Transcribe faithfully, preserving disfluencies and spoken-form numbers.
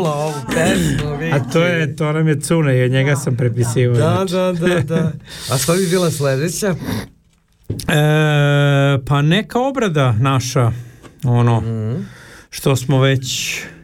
čula ovu pesmu. Viki. A to je, to nam je Cune i od njega sam prepisivao. Da, da, da, da. A što bi bila sljedeća? E, pa neka obrada naša, ono, mm. što smo već